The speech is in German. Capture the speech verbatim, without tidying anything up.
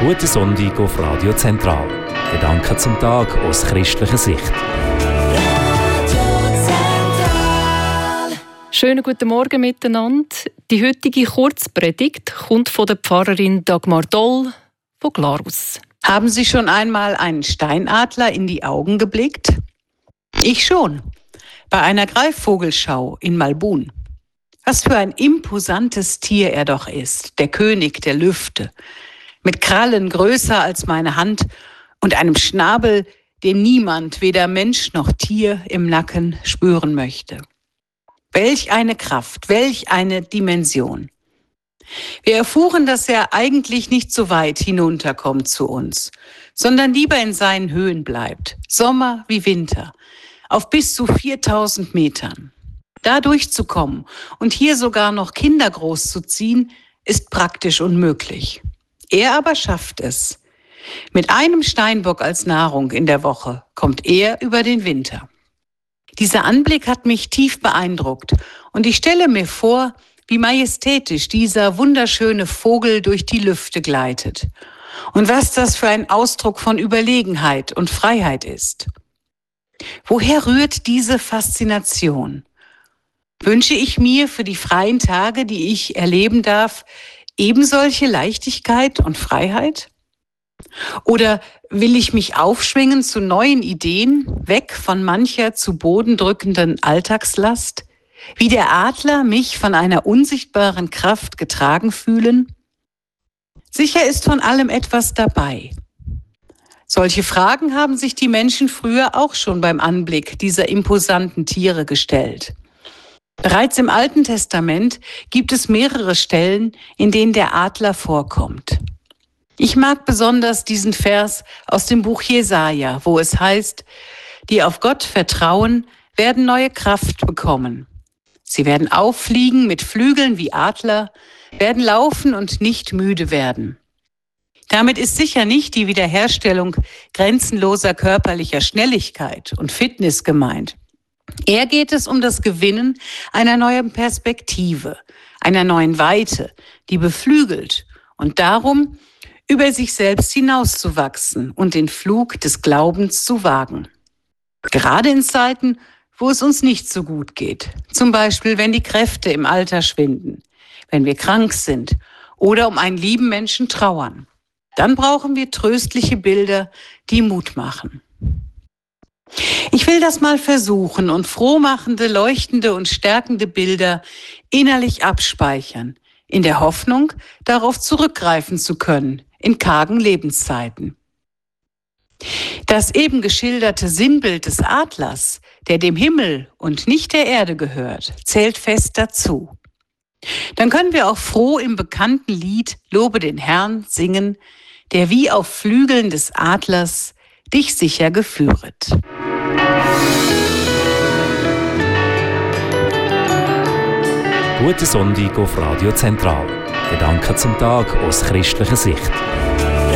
Guten Sonntag auf Radio Zentral. Gedanken zum Tag aus christlicher Sicht. Schönen guten Morgen miteinander. Die heutige Kurzpredigt kommt von der Pfarrerin Dagmar Doll von Glarus. Haben Sie schon einmal einen Steinadler in die Augen geblickt? Ich schon. Bei einer Greifvogelschau in Malbun. Was für ein imposantes Tier er doch ist, der König der Lüfte. Mit Krallen größer als meine Hand und einem Schnabel, den niemand, weder Mensch noch Tier, im Nacken spüren möchte. Welch eine Kraft, welch eine Dimension. Wir erfuhren, dass er eigentlich nicht so weit hinunterkommt zu uns, sondern lieber in seinen Höhen bleibt, Sommer wie Winter, auf bis zu viertausend Metern. Da durchzukommen und hier sogar noch Kinder großzuziehen, ist praktisch unmöglich. Er aber schafft es. Mit einem Steinbock als Nahrung in der Woche kommt er über den Winter. Dieser Anblick hat mich tief beeindruckt und ich stelle mir vor, wie majestätisch dieser wunderschöne Vogel durch die Lüfte gleitet und was das für ein Ausdruck von Überlegenheit und Freiheit ist. Woher rührt diese Faszination? Wünsche ich mir für die freien Tage, die ich erleben darf, ebensolche Leichtigkeit und Freiheit? Oder will ich mich aufschwingen zu neuen Ideen, weg von mancher zu Boden drückenden Alltagslast? Wie der Adler mich von einer unsichtbaren Kraft getragen fühlen? Sicher ist von allem etwas dabei. Solche Fragen haben sich die Menschen früher auch schon beim Anblick dieser imposanten Tiere gestellt. Bereits im Alten Testament gibt es mehrere Stellen, in denen der Adler vorkommt. Ich mag besonders diesen Vers aus dem Buch Jesaja, wo es heißt, die auf Gott vertrauen, werden neue Kraft bekommen. Sie werden auffliegen mit Flügeln wie Adler, werden laufen und nicht müde werden. Damit ist sicher nicht die Wiederherstellung grenzenloser körperlicher Schnelligkeit und Fitness gemeint. Eher geht es um das Gewinnen einer neuen Perspektive, einer neuen Weite, die beflügelt und darum, über sich selbst hinauszuwachsen und den Flug des Glaubens zu wagen. Gerade in Zeiten, wo es uns nicht so gut geht, zum Beispiel wenn die Kräfte im Alter schwinden, wenn wir krank sind oder um einen lieben Menschen trauern, dann brauchen wir tröstliche Bilder, die Mut machen. Ich will das mal versuchen und frohmachende, leuchtende und stärkende Bilder innerlich abspeichern, in der Hoffnung, darauf zurückgreifen zu können in kargen Lebenszeiten. Das eben geschilderte Sinnbild des Adlers, der dem Himmel und nicht der Erde gehört, zählt fest dazu. Dann können wir auch froh im bekannten Lied Lobe den Herrn singen, der wie auf Flügeln des Adlers dich sicher geführet. Guten Sonntag auf Radio Zentral. Gedanken zum Tag aus christlicher Sicht.